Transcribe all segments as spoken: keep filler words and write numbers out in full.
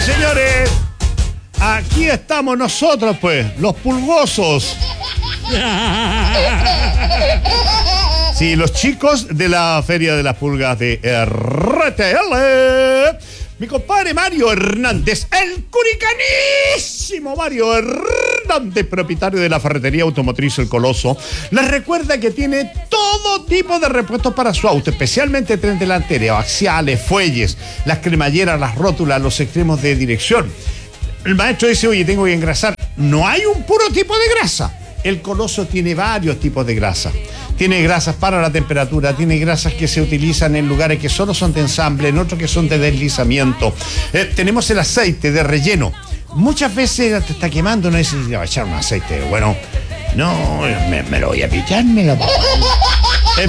señores, aquí estamos nosotros, pues, los pulgosos. Sí, los chicos de la Feria de las Pulgas de R T L. Mi compadre Mario Hernández, el curicanísimo Mario Hernández, propietario de la ferretería automotriz El Coloso, les recuerda que tiene todo tipo de repuestos para su auto, especialmente tren delantero, axiales, fuelles, las cremalleras, las rótulas, los extremos de dirección. El maestro dice, oye, tengo que engrasar. No hay un puro tipo de grasa. El Coloso tiene varios tipos de grasa. Tiene grasas para la temperatura, tiene grasas que se utilizan en lugares que solo son de ensamble, en otros que son de deslizamiento. Eh, tenemos el aceite de relleno. Muchas veces te está quemando, no dices, va a echar un aceite. Bueno, no, me, me lo voy a pillar, me lo... Es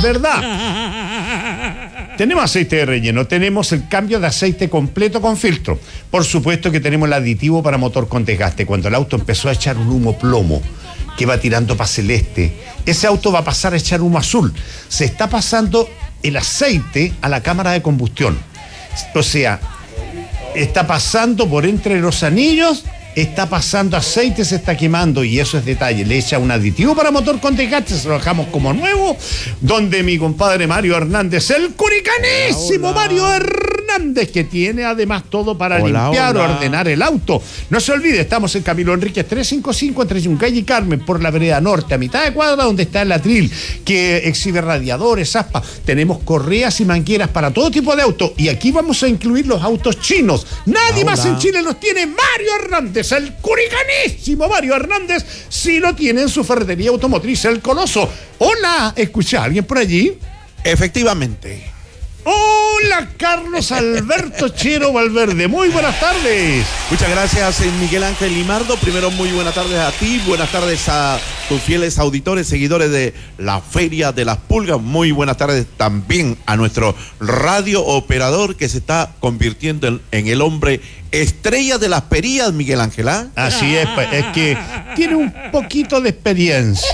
verdad. Tenemos aceite de relleno, tenemos el cambio de aceite completo con filtro. Por supuesto que tenemos el aditivo para motor con desgaste. Cuando el auto empezó a echar un humo plomo, que va tirando para celeste, ese auto va a pasar a echar humo azul. Se está pasando el aceite a la cámara de combustión. O sea, está pasando por entre los anillos, está pasando aceite, se está quemando, y eso es detalle. Le echa un aditivo para motor con desgaste, se lo dejamos como nuevo, donde mi compadre Mario Hernández, el curicanísimo hola, hola. Mario Hernández, que tiene además todo para hola, limpiar o ordenar el auto. No se olvide, estamos en Camilo Enríquez trescientos cincuenta y cinco, entre Yungay y Carmen, por la vereda norte, a mitad de cuadra, donde está el atril, que exhibe radiadores, aspas. Tenemos correas y mangueras para todo tipo de autos, y aquí vamos a incluir los autos chinos. Nadie hola, más hola. En Chile los tiene. Mario Hernández, el curicanísimo Mario Hernández, sí lo tiene en su ferretería automotriz El Coloso. Hola, ¿escucha a alguien por allí? Efectivamente. Hola, Carlos Alberto Chero Valverde. Muy buenas tardes. Muchas gracias, Miguel Ángel Limardo. Primero, muy buenas tardes a ti. Buenas tardes a tus fieles auditores, seguidores de la Feria de las Pulgas. Muy buenas tardes también a nuestro radio operador, que se está convirtiendo en, en el hombre estrella de las perías, Miguel Ángel. ¿Ah? Así es, pues, es que tiene un poquito de experiencia.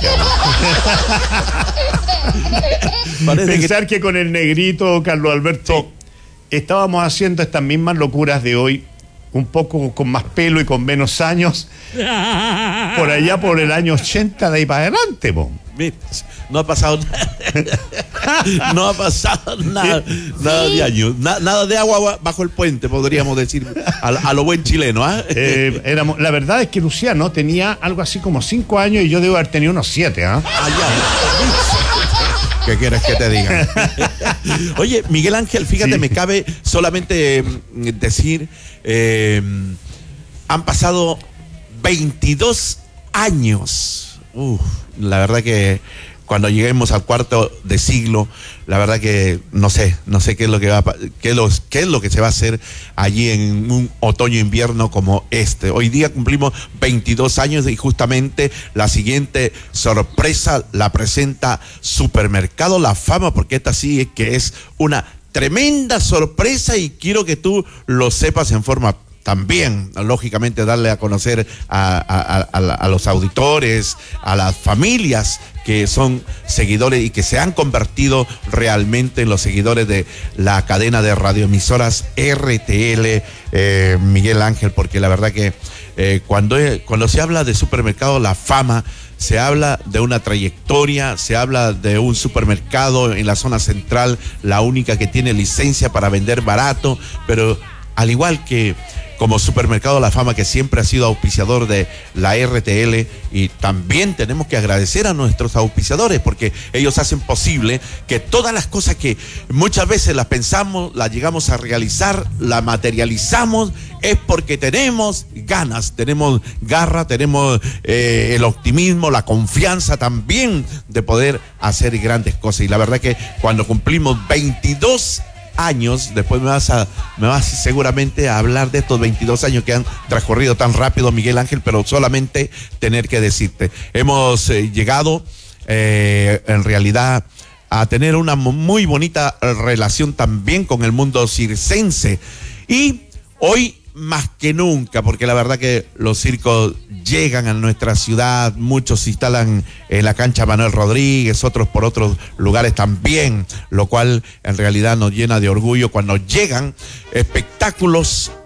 Pensar que... que con el negrito Carlos Alberto sí, estábamos haciendo estas mismas locuras de hoy, un poco con más pelo y con menos años, por allá por el año ochenta, de ahí para adelante, po. No ha pasado nada. No ha pasado nada, nada de años, na, nada de agua bajo el puente, podríamos decir, a, a lo buen chileno. ¿eh? Eh, éramos, la verdad es que Luciano tenía algo así como cinco años y yo debo haber tenido unos siete. ¿eh? Ah, ¿Qué quieres que te diga? Oye, Miguel Ángel, fíjate, sí, me cabe solamente eh, decir, eh, han pasado veintidós años. Uf, la verdad que cuando lleguemos al cuarto de siglo, la verdad que no sé, no sé qué es lo que va a, qué es lo, qué es lo que se va a hacer allí en un otoño-invierno como este. Hoy día cumplimos veintidós años y justamente la siguiente sorpresa la presenta Supermercado La Fama, porque esta sí es que es una tremenda sorpresa y quiero que tú lo sepas en forma también, lógicamente, darle a conocer a, a, a, a los auditores, a las familias que son seguidores y que se han convertido realmente en los seguidores de la cadena de radioemisoras R T L, eh, Miguel Ángel, porque la verdad que eh, cuando, cuando se habla de Supermercado La Fama, se habla de una trayectoria, se habla de un supermercado en la zona central, la única que tiene licencia para vender barato, pero al igual que como Supermercado La Fama, que siempre ha sido auspiciador de la R T L, y también tenemos que agradecer a nuestros auspiciadores porque ellos hacen posible que todas las cosas que muchas veces las pensamos, las llegamos a realizar, las materializamos, es porque tenemos ganas, tenemos garra, tenemos eh, el optimismo, la confianza también de poder hacer grandes cosas. Y la verdad que cuando cumplimos veintidós años, después me vas a me vas seguramente a hablar de estos veintidós años que han transcurrido tan rápido, Miguel Ángel, pero solamente tener que decirte, hemos eh, llegado eh, en realidad a tener una muy bonita relación también con el mundo circense, y hoy más que nunca, porque la verdad que los circos llegan a nuestra ciudad, muchos se instalan en la cancha Manuel Rodríguez, otros por otros lugares también, lo cual en realidad nos llena de orgullo cuando llegan espectáculos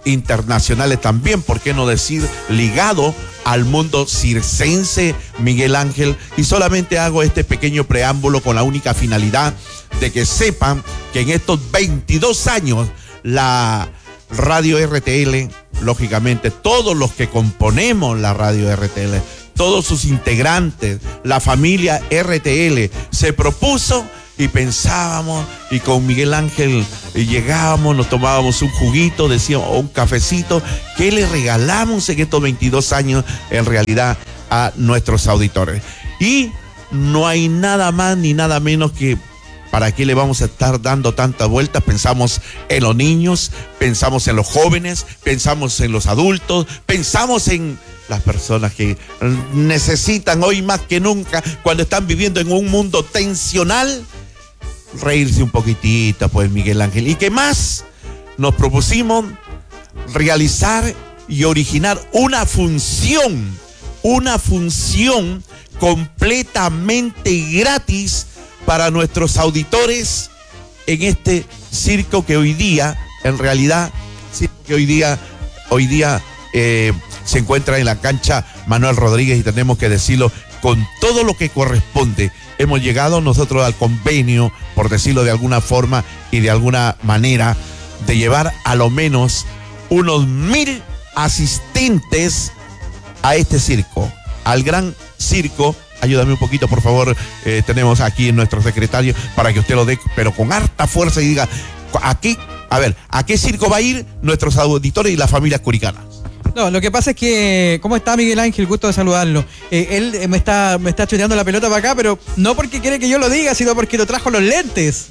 internacionales también, ¿por qué no decir ligado al mundo circense, Miguel Ángel? Y solamente hago este pequeño preámbulo con la única finalidad de que sepan que en estos veintidós años la Radio R T L, lógicamente todos los que componemos la Radio R T L, todos sus integrantes, la familia R T L, se propuso y pensábamos, y con Miguel Ángel llegábamos, nos tomábamos un juguito, decíamos, o un cafecito, ¿qué le regalamos en estos veintidós años en realidad a nuestros auditores? Y no hay nada más ni nada menos que, ¿para qué le vamos a estar dando tantas vueltas? Pensamos en los niños, pensamos en los jóvenes, pensamos en los adultos, pensamos en las personas que necesitan hoy más que nunca, cuando están viviendo en un mundo tensional, reírse un poquitito, pues, Miguel Ángel. ¿Y qué más? Nos propusimos realizar y originar una función, una función completamente gratis para nuestros auditores en este circo que hoy día, en realidad, circo que hoy día, hoy día eh, se encuentra en la cancha Manuel Rodríguez, y tenemos que decirlo con todo lo que corresponde. Hemos llegado nosotros al convenio, por decirlo de alguna forma y de alguna manera, de llevar a lo menos unos mil asistentes a este circo, al gran circo. Ayúdame un poquito, por favor. Eh, tenemos aquí nuestro secretario para que usted lo dé, pero con harta fuerza, y diga, aquí, a ver, ¿a qué circo va a ir nuestros auditores y las familias curicanas? No, lo que pasa es que, ¿cómo está Miguel Ángel? Gusto de saludarlo. Eh, él eh, me está me está chuteando la pelota para acá, pero no porque quiere que yo lo diga, sino porque lo trajo los lentes.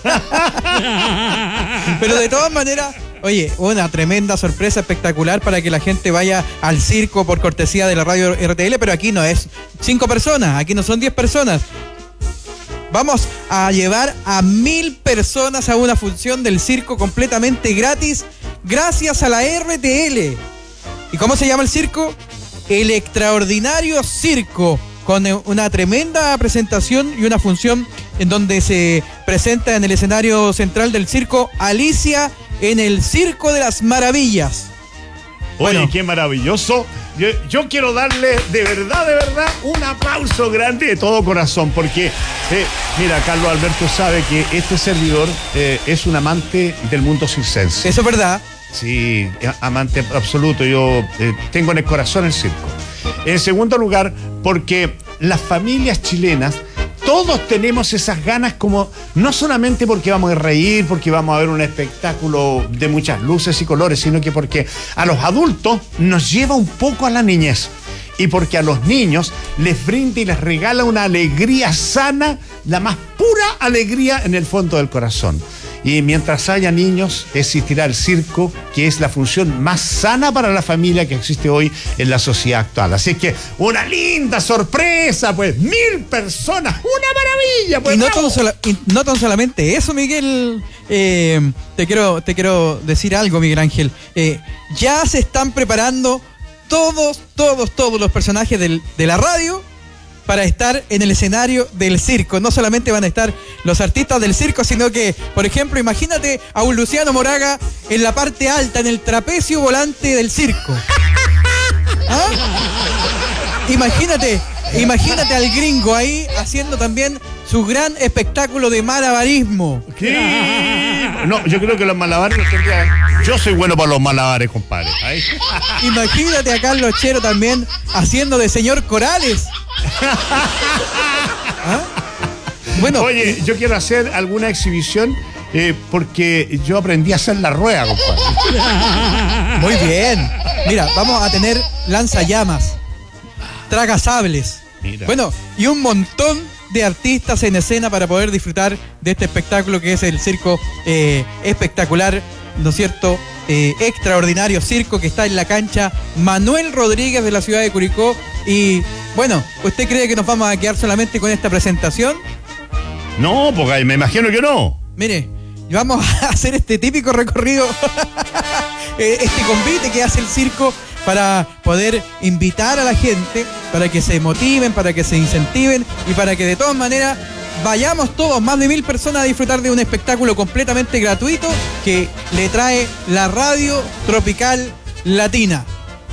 Pero de todas maneras, oye, una tremenda sorpresa espectacular para que la gente vaya al circo por cortesía de la Radio R T L, pero aquí no es cinco personas, aquí no son diez personas. Vamos a llevar a mil personas a una función del circo completamente gratis, gracias a la R T L. ¿Y cómo se llama el circo? El Extraordinario Circo, con una tremenda presentación y una función en donde se presenta en el escenario central del circo Alicia en el Circo de las Maravillas. Oye, Bueno. qué maravilloso. Yo, yo quiero darle de verdad, de verdad, un aplauso grande de todo corazón, porque, eh, mira, Carlos Alberto sabe que este servidor eh, es un amante del mundo circense. Eso es verdad. Sí, amante absoluto. Yo eh, tengo en el corazón el circo. En segundo lugar, porque las familias chilenas, todos tenemos esas ganas, como no solamente porque vamos a reír, porque vamos a ver un espectáculo de muchas luces y colores, sino que porque a los adultos nos lleva un poco a la niñez, y porque a los niños les brinda y les regala una alegría sana, la más pura alegría en el fondo del corazón. Y mientras haya niños, existirá el circo, que es la función más sana para la familia que existe hoy en la sociedad actual. Así que una linda sorpresa, pues, mil personas, una maravilla. Pues, Y no, ¡bravo! tan sola- y no tan solamente eso, Miguel. Eh, te quiero, te quiero decir algo, Miguel Ángel. Eh, ya se están preparando todos, todos, todos los personajes del- de la radio para estar en el escenario del circo. No solamente van a estar los artistas del circo, sino que, por ejemplo, imagínate a un Luciano Moraga en la parte alta, en el trapecio volante del circo. ¿Ah? Imagínate, imagínate al gringo ahí haciendo también su gran espectáculo de malabarismo. ¿Qué? No, yo creo que los malabares los tendría. Yo soy bueno para los malabares, compadre. Ahí. Imagínate a Carlos Chero también haciendo de señor Corales. ¿Ah? Bueno, Oye, yo quiero hacer alguna exhibición eh, porque yo aprendí a hacer la rueda, compadre. muy bien. Mira, vamos a tener lanzallamas, tragasables. Mira. Bueno, y un montón de artistas en escena para poder disfrutar de este espectáculo que es el circo eh, espectacular, ¿no es cierto? Eh, extraordinario circo que está en la cancha Manuel Rodríguez de la ciudad de Curicó. Y bueno, ¿usted cree que nos vamos a quedar solamente con esta presentación? No, porque me imagino que no. Mire, vamos a hacer este típico recorrido, eh, este convite que hace el circo para poder invitar a la gente, para que se motiven, para que se incentiven y para que de todas maneras vayamos todos, más de mil personas, a disfrutar de un espectáculo completamente gratuito que le trae la Radio Tropical Latina.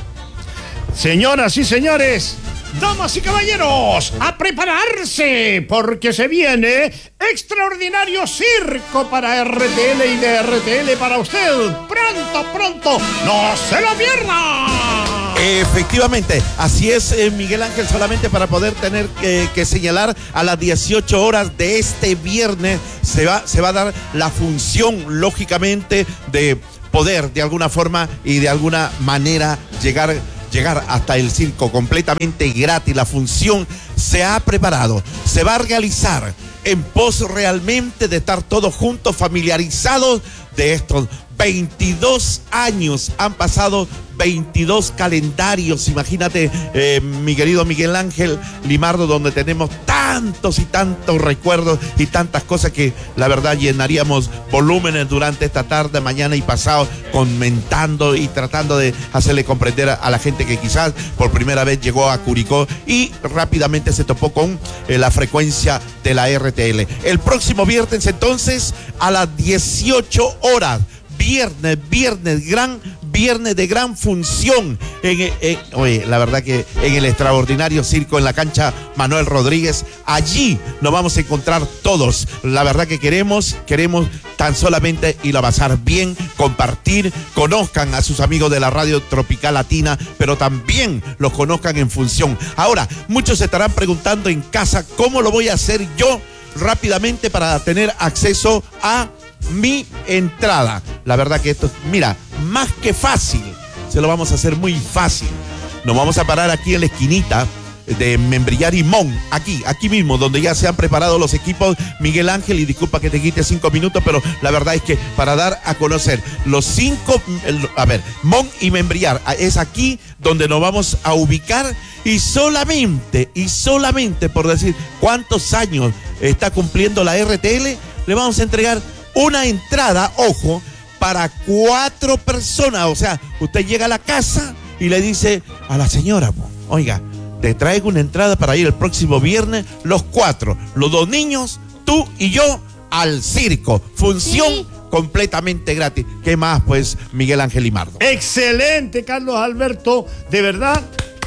Señoras y señores, damas y caballeros, a prepararse, porque se viene extraordinario circo para R T L y de R T L para usted. Pronto, pronto, no se lo pierda. Efectivamente, así es, eh, Miguel Ángel, solamente para poder tener que, que señalar, a las dieciocho horas de este viernes se va, se va a dar la función, lógicamente, de poder de alguna forma y de alguna manera llegar llegar hasta el circo completamente gratis. La función se ha preparado, se va a realizar en pos realmente de estar todos juntos, familiarizados de estos veintidós años. Han pasado veintidós calendarios, imagínate, eh, mi querido Miguel Ángel Limardo, donde tenemos tantos y tantos recuerdos y tantas cosas que la verdad llenaríamos volúmenes durante esta tarde, mañana y pasado, comentando y tratando de hacerle comprender a, a la gente que quizás por primera vez llegó a Curicó y rápidamente se topó con eh, la frecuencia de la R T L. El próximo viernes entonces a las dieciocho horas, viernes, viernes, gran viernes de gran función en, en, oye, la verdad que en el extraordinario circo en la cancha Manuel Rodríguez. Allí nos vamos a encontrar todos. La verdad que queremos, queremos tan solamente ir a pasar bien, compartir, conozcan a sus amigos de la Radio Tropical Latina, pero también los conozcan en función. Ahora, muchos se estarán preguntando en casa, ¿cómo lo voy a hacer yo rápidamente para tener acceso a mi entrada? La verdad que esto, mira, más que fácil, se lo vamos a hacer muy fácil. Nos vamos a parar aquí en la esquinita de Membrillar y Mon, aquí, aquí mismo, donde ya se han preparado los equipos, Miguel Ángel, y disculpa que te quite cinco minutos, pero la verdad es que para dar a conocer los cinco, el, a ver, Mon y Membrillar, es aquí donde nos vamos a ubicar, y solamente, y solamente por decir cuántos años está cumpliendo la R T L, le vamos a entregar una entrada, ojo, para cuatro personas. O sea, usted llega a la casa y le dice a la señora, oiga, te traigo una entrada para ir el próximo viernes, los cuatro, los dos niños, tú y yo, al circo. Función sí, completamente gratis. ¿Qué más, pues, Miguel Ángel Limardo? Excelente, Carlos Alberto. De verdad,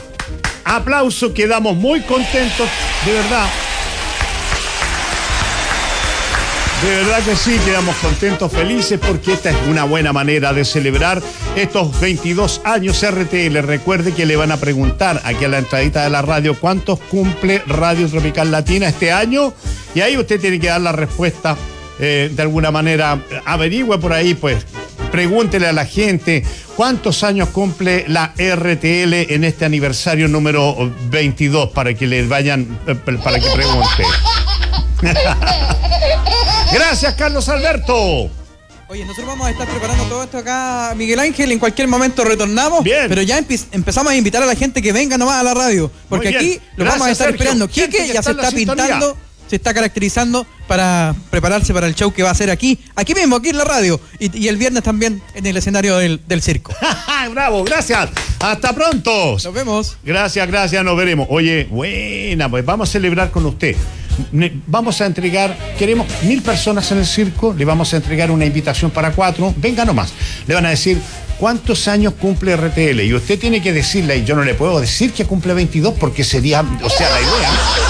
aplauso, quedamos muy contentos, de verdad. De verdad que sí, quedamos contentos, felices, porque esta es una buena manera de celebrar estos veintidós años R T L. Recuerde que le van a preguntar aquí a la entradita de la radio cuántos cumple Radio Tropical Latina este año, y ahí usted tiene que dar la respuesta eh, de alguna manera. Averigüe por ahí, pues, pregúntele a la gente cuántos años cumple la R T L en este aniversario número veintidós, para que le vayan, para que pregunte. Gracias, Carlos Alberto. Oye, nosotros vamos a estar preparando todo esto acá, Miguel Ángel. En cualquier momento retornamos. Bien. Pero ya empe- empezamos a invitar a la gente que venga nomás a la radio. Porque aquí lo vamos a estar Sergio. esperando. Quique ya se está pintando, se está caracterizando para prepararse para el show que va a hacer aquí, aquí mismo, aquí en la radio. Y, y el viernes también en el escenario del, del circo. Bravo, gracias. Hasta pronto. Nos vemos. Gracias, gracias, nos veremos. Oye, buena, pues vamos a celebrar con usted. Vamos a entregar, queremos mil personas en el circo, le vamos a entregar una invitación para cuatro, venga nomás. Le van a decir cuántos años cumple R T L y usted tiene que decirle, y yo no le puedo decir que cumple veintidós porque sería, o sea, la idea.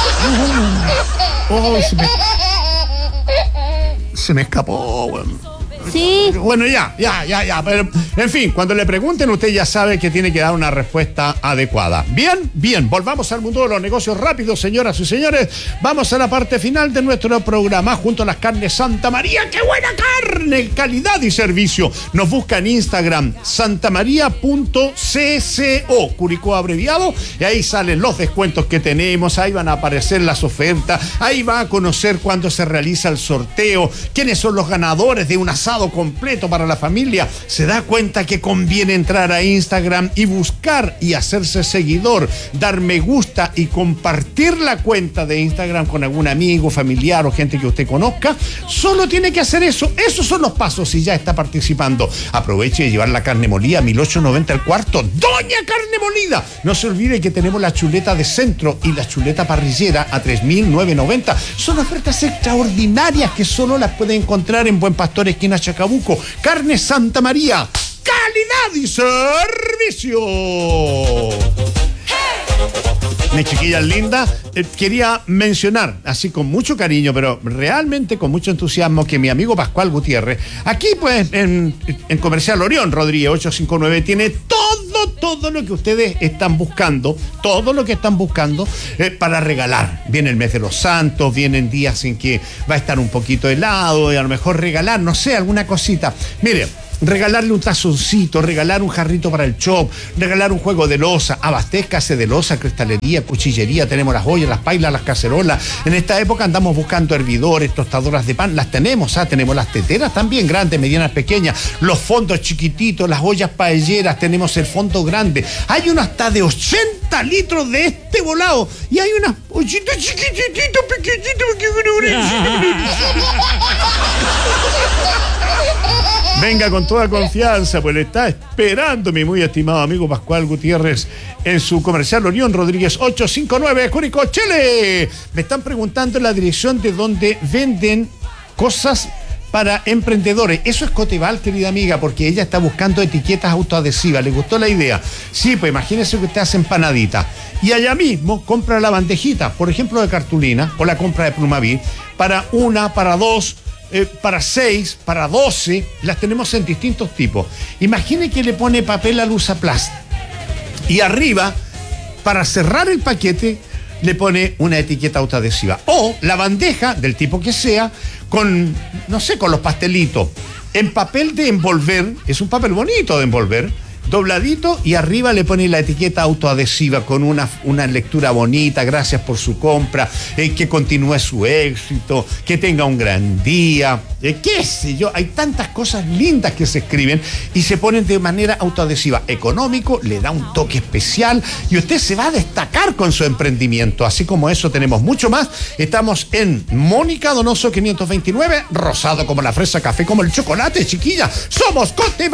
Oh, se me, se me escapó, bueno. Sí. Bueno, ya, ya, ya, ya. Pero, en fin, cuando le pregunten, usted ya sabe que tiene que dar una respuesta adecuada. Bien, bien. Volvamos al mundo de los negocios rápidos, señoras y señores. Vamos a la parte final de nuestro programa junto a las carnes Santa María. ¡Qué buena carne! Calidad y servicio. Nos busca en Instagram, santamaría punto cco, Curicó abreviado, y ahí salen los descuentos que tenemos. Ahí van a aparecer las ofertas. Ahí va a conocer cuándo se realiza el sorteo, quiénes son los ganadores de un asado asado completo para la familia, se da cuenta que conviene entrar a Instagram y buscar y hacerse seguidor, dar me gusta y compartir la cuenta de Instagram con algún amigo, familiar o gente que usted conozca. Solo tiene que hacer eso. Esos son los pasos y ya está participando. Aproveche de llevar la carne molida a mil ochocientos noventa el cuarto. ¡Doña Carne Molida! No se olvide que tenemos la chuleta de centro y la chuleta parrillera a tres mil novecientos noventa. Son ofertas extraordinarias que solo las puede encontrar en Buen Pastor, esquina Chacabuco. Carne Santa María. Calidad y servicio. Mis chiquillas lindas, eh, quería mencionar, así con mucho cariño, pero realmente con mucho entusiasmo, que mi amigo Pascual Gutiérrez, aquí pues en, en Comercial Orión Rodríguez ochocientos cincuenta y nueve, tiene todo, todo lo que ustedes están buscando, todo lo que están buscando eh, para regalar. Viene el mes de los santos, vienen días en que va a estar un poquito helado y a lo mejor regalar, no sé, alguna cosita. Mire, regalarle un tazoncito, regalar un jarrito para el chop, regalar un juego de loza, abastézcase de loza, cristalería, cuchillería, tenemos las ollas, las pailas, las cacerolas. En esta época andamos buscando hervidores, tostadoras de pan, las tenemos, ¿ah? Tenemos las teteras también, grandes, medianas, pequeñas, los fondos chiquititos, las ollas paelleras, tenemos el fondo grande. Hay uno hasta de ochenta litros de este volado y hay unas ollitas chiquititas, pequeñitas, venga con toda confianza, pues le está esperando mi muy estimado amigo Pascual Gutiérrez en su Comercial Orión Rodríguez ochocientos cincuenta y nueve, Curicó, Chile. Me están preguntando la dirección de donde venden cosas para emprendedores. Eso es Coteval, querida amiga, porque ella está buscando etiquetas autoadhesivas. ¿Le gustó la idea? Sí, pues imagínese que usted hace empanadita y allá mismo compra la bandejita, por ejemplo, de cartulina, o la compra de Plumavit, para una, para dos, Eh, para seis, para doce, las tenemos en distintos tipos. Imagine que le pone papel a Lusaplast y arriba, para cerrar el paquete, le pone una etiqueta autoadhesiva. O la bandeja, del tipo que sea, con, no sé, con los pastelitos. En papel de envolver, es un papel bonito de envolver, dobladito, y arriba le pone la etiqueta autoadhesiva con una, una lectura bonita, gracias por su compra, eh, que continúe su éxito, que tenga un gran día, eh, qué sé yo, hay tantas cosas lindas que se escriben y se ponen de manera autoadhesiva. Económico, le da un toque especial y usted se va a destacar con su emprendimiento. Así como eso tenemos mucho más. Estamos en Mónica Donoso quinientos veintinueve, rosado como la fresa, café como el chocolate, chiquilla. ¡Somos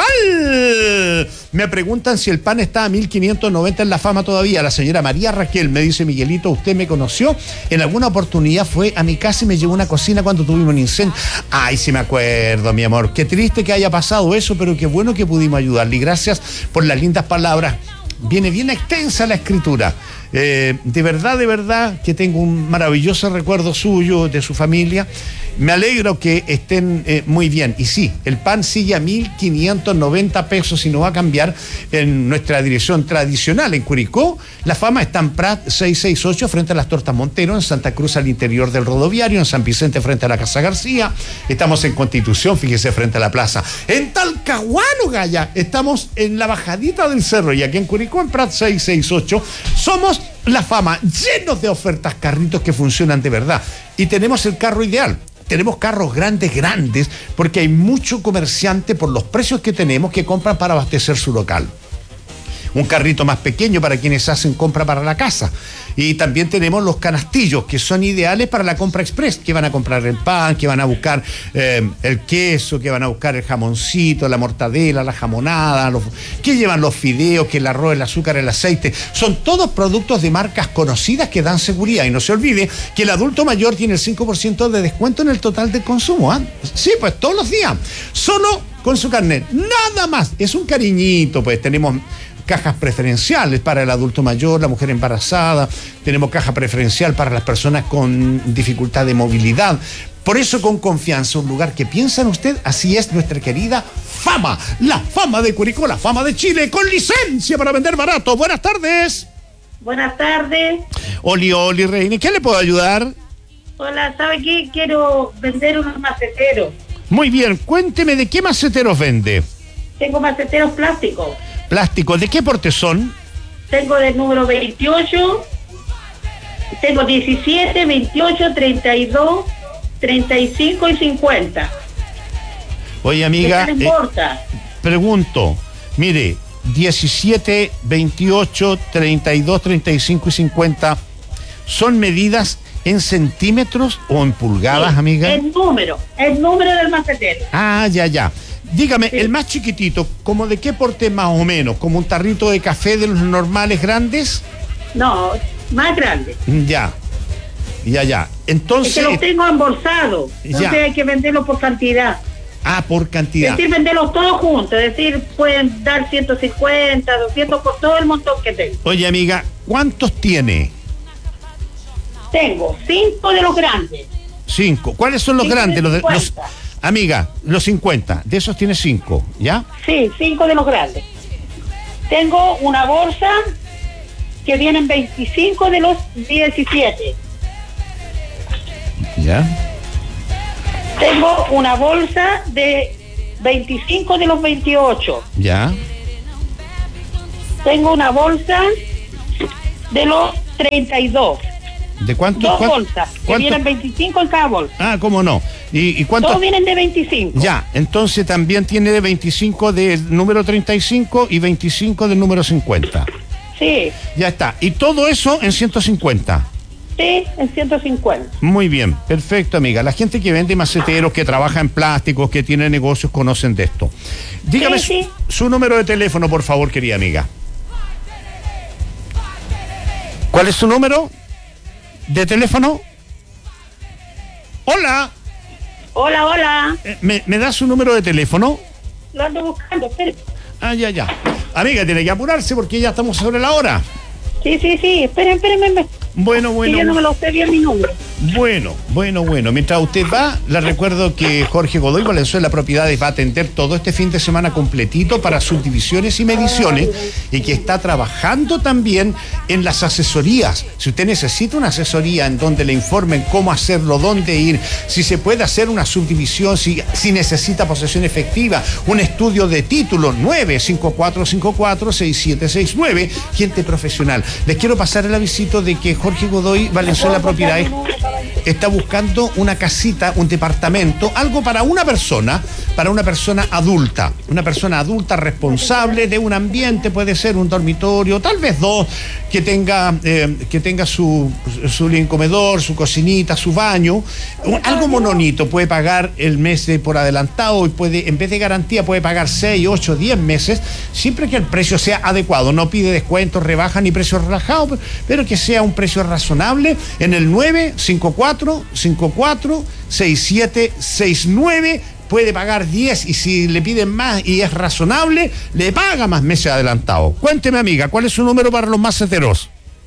Coteval! Me preguntan si el pan está a mil quinientos noventa en La Fama todavía. La señora María Raquel me dice: Miguelito, ¿usted me conoció? En alguna oportunidad fue a mi casa y me llevó una cocina cuando tuvimos un incendio. Ay, sí me acuerdo, mi amor. Qué triste que haya pasado eso, pero qué bueno que pudimos ayudarle. Y gracias por las lindas palabras. Viene bien extensa la escritura. Eh, de verdad, de verdad, que tengo un maravilloso recuerdo suyo, de su familia. Me alegro que estén eh, muy bien. Y sí, el pan sigue a mil quinientos noventa pesos y no va a cambiar en nuestra dirección tradicional. En Curicó, La Fama está en Prat seiscientos sesenta y ocho, frente a las Tortas Montero, en Santa Cruz al interior del rodoviario, en San Vicente frente a la Casa García. Estamos en Constitución, fíjese, frente a la plaza. En Talcahuano, Gaya, estamos en la bajadita del cerro, y aquí en Curicó, en Prat seiscientos sesenta y ocho, somos La Fama, llenos de ofertas, carritos que funcionan de verdad. Y tenemos el carro ideal. Tenemos carros grandes, grandes, porque hay mucho comerciante, por los precios que tenemos, que compran para abastecer su local. Un carrito más pequeño para quienes hacen compra para la casa. Y también tenemos los canastillos, que son ideales para la compra express, que van a comprar el pan, que van a buscar eh, el queso, que van a buscar el jamoncito, la mortadela, la jamonada, los, que llevan los fideos, que el arroz, el azúcar, el aceite. Son todos productos de marcas conocidas que dan seguridad. Y no se olvide que el adulto mayor tiene el cinco por ciento de descuento en el total del consumo. ¿eh? Sí, pues todos los días. Solo con su carnet. Nada más. Es un cariñito, pues tenemos cajas preferenciales para el adulto mayor, la mujer embarazada, tenemos caja preferencial para las personas con dificultad de movilidad. Por eso, con confianza, un lugar que piensa en usted, así es nuestra querida Fama, La Fama de Curicó, La Fama de Chile, con licencia para vender barato. Buenas tardes. Buenas tardes. Oli, Oli, Reina, ¿qué le puedo ayudar? Hola, ¿sabe qué? Quiero vender unos maceteros. Muy bien, cuénteme, ¿de qué maceteros vende? Tengo maceteros plásticos. Plástico, ¿de qué porte son? Tengo del número veintiocho, tengo diecisiete, veintiocho, treinta y dos, treinta y cinco y cincuenta. Oye, amiga, ¿Qué te eh, importa? pregunto, mire, diecisiete, veintiocho, treinta y dos, treinta y cinco y cincuenta, ¿son medidas en centímetros o en pulgadas, Sí, amiga? El número, el número del macetero. Ah, ya, ya. Dígame, Sí. el más chiquitito, ¿como de qué porte más o menos? ¿Como un tarrito de café de los normales grandes? No, más grande. Ya, ya, ya. Es Entonces, que los tengo embolsados. Ya. Entonces hay que venderlos por cantidad. ah, por Es cantidad. decir, venderlos todos juntos. Es decir, pueden dar ciento cincuenta, doscientos por todo el montón que tengo. Oye, amiga, ¿cuántos tiene? Tengo cinco de los grandes. Cinco. ¿Cuáles son los Cinco de grandes? Los de- los- cincuenta. amiga, los cincuenta. De esos tiene cinco, ¿ya? Sí, cinco de los grandes. Tengo una bolsa que vienen veinticinco de los diecisiete. ¿Ya? Tengo una bolsa de veinticinco de los veintiocho. ¿Ya? Tengo una bolsa de los treinta y dos. ¿De cuánto? Dos cuánto- bolsas, que cuánto- vienen veinticinco en cada bolsa. Ah, ¿cómo no? ¿Y, y cuántos? Todos vienen de veinticinco. Ya, entonces también tiene de veinticinco del número treinta y cinco y veinticinco del número cincuenta. Sí, Ya está. Y todo eso en ciento cincuenta. sí, en ciento cincuenta. Muy bien, perfecto, amiga. La gente que vende maceteros, que trabaja en plásticos, que tiene negocios, conocen de esto. Dígame Sí, su, sí. su número de teléfono, por favor, querida amiga. ¿Cuál es su número de teléfono? Hola, Hola, hola. eh, ¿me, me da su número de teléfono? Lo ando buscando, espere. Ah, ya, ya. Amiga, tiene que apurarse porque ya estamos sobre la hora. Sí, sí, sí, esperen, espérenme. Bueno, Sí, yo no me bueno, lo sé bien mi número. bueno, bueno, bueno. Mientras usted va, le recuerdo que Jorge Godoy Valenzuela Propiedades va a atender todo este fin de semana completito para subdivisiones y mediciones y que está trabajando también en las asesorías. Si usted necesita una asesoría en donde le informen cómo hacerlo, dónde ir, si se puede hacer una subdivisión, si, si necesita posesión efectiva, un estudio de título, nueve cinco cuatro cinco cuatro seis siete seis nueve, gente profesional. Les quiero pasar el avisito de que Jorge Godoy Valenzuela Propiedades está buscando una casita, un departamento, algo para una persona, para una persona adulta, una persona adulta responsable de un ambiente, puede ser un dormitorio, tal vez dos, que tenga, eh, que tenga su, su living comedor, su cocinita, su baño, un- algo mononito, puede pagar el mes de por adelantado y puede, en vez de garantía, puede pagar seis, ocho, diez meses, siempre que el precio sea adecuado, no pide descuentos, rebaja ni precios relajados, pero que sea un precio razonable en el nueve cinco cuatro cinco cuatro seis siete seis nueve. Puede pagar diez y si le piden más y es razonable, le paga más meses adelantados. Cuénteme, amiga, ¿cuál es su número para los maceteros?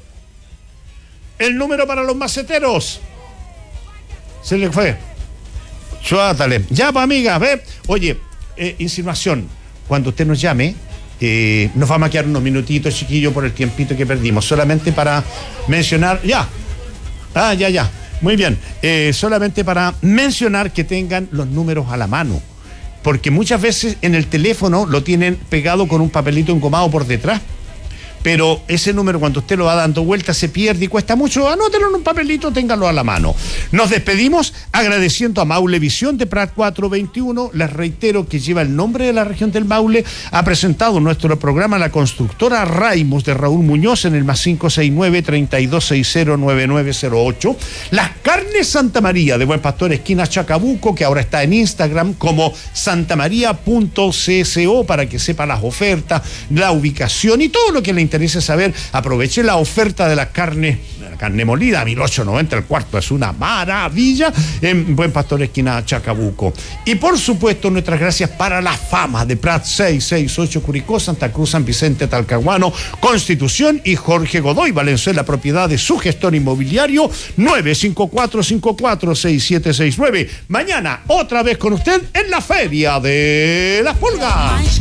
El número para los maceteros. Se le fue. Suátale. Ya, pues, amiga, ve. Oye, eh, insinuación. Cuando usted nos llame, eh, nos vamos a quedar unos minutitos, chiquillos, por el tiempito que perdimos. Solamente para mencionar. Ya. Ah, ya, ya. Muy bien. Eh, solamente para mencionar que tengan los números a la mano. Porque muchas veces en el teléfono lo tienen pegado con un papelito engomado por detrás. Pero ese número, cuando usted lo va dando vuelta, se pierde y cuesta mucho. Anótelo en un papelito, ténganlo a la mano. Nos despedimos agradeciendo a Maule Visión de Prat cuatrocientos veintiuno. Les reitero que lleva el nombre de la región del Maule. Ha presentado nuestro programa la constructora Raimus de Raúl Muñoz en el más cinco seis nueve, tres dos seis cero, nueve nueve cero ocho. Las Carnes Santa María de Buen Pastor, esquina Chacabuco, que ahora está en Instagram como santamaría.cso para que sepa las ofertas, la ubicación y todo lo que le interesa saber. Aproveche la oferta de la carne, de la carne molida, mil ochocientos noventa el cuarto, es una maravilla, en Buen Pastor, esquina Chacabuco. Y por supuesto, nuestras gracias para la fama de Prat seiscientos sesenta y ocho Curicó, Santa Cruz, San Vicente, Talcahuano, Constitución y Jorge Godoy Valenzuela Propiedades, su gestor inmobiliario, nueve cinco cuatro cinco cuatro seis siete seis nueve. Mañana, otra vez con usted en la Feria de las Pulgas.